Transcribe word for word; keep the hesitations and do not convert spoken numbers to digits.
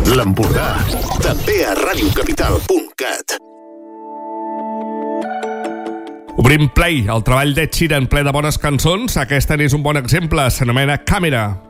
l'Empordà, també a radiocapital punt cat. Obrim Play, el treball d'Ed Sheeran ple de bones cançons. Aquesta n'és un bon exemple, s'anomena Càmera.